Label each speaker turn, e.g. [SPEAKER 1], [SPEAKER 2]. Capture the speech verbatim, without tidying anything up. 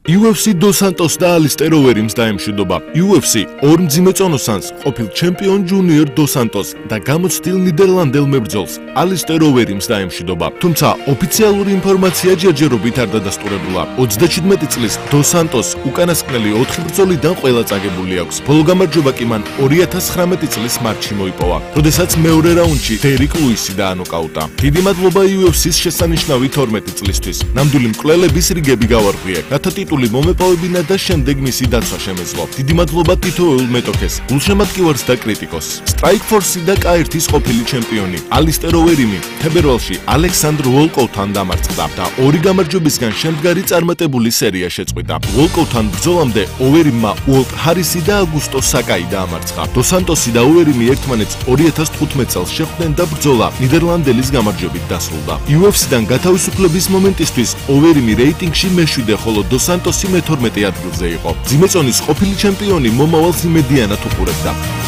[SPEAKER 1] იუ ეფ სი დოს სანტოს და ალისტერ ოვერიმს დაემშვიდობა. იუ ეფ სი ორ მძიმე წონოსანს, ყოფილ ჩემპიონ ჯუნიორ დოს სანტოს და გამოცდილ ნიდერლანდელ მებრძოლს ალისტერ ოვერიმს დაემშვიდობა. თუმცა ოფიციალური ინფორმაცია ჯერჯერობით არ დადასტურებულა. ოცდაჩვიდმეტი წლის დოს სანტოს უკანასკნელი ოთხი ბრძოლიდან ყველა წაგებული აქვს. ბოლო გამარჯვება კი მან ორი ათას ცხრამეტი წლის მარტში მოიპოვა, როდესაც მეორე რაუნდში დერიკ ლუისი დაანოკაუტა. დიდი მადლობა იუ ეფ სის შესანიშნავი თორმეტი წლისთვის. ნამდვილი მკვლელების რიგები გავარღვიე, რათა ტიტული მომეპოვებინა და შემდეგ მისი დაცვა შემეძლო. დიდი მადლობა თითოეულ მეტოქეს, გულშემატკივარს და კრიტიკოს. Strike Force და კა ერთის ყოფილი ჩემპიონი ალისტერ ოვერიმი თებერვალში ალექსანდრ ვოლკოვთან დამარცხდა და ორი გამარჯვებისგან შემდგარი წარმატებული სერია შეწყვიტა. ვოლკოვთან ბრძოლამდე ოვერიმმა უოლტ ჰარისი და აგუსტო საკაი დაამარცხა. დოს სანტოსი და ოვერიმი ერთმანეთს ორი ათას თხუთმეტ წელს შეხვდნენ და ბრძოლა ნიდერლანდელის გამარჯვებით დასრულდა. იუ ეფ სიდან გათავისუფლების მომენტისთვის ოვერიმი რეიტინგში მეშვიდე, ხოლო დოს სანტოსი მეთორმეტე ადგილზე იყო. მძიმე წონის ყოფილი ჩემპიონი მომავალს იმედიანად უყურებდა.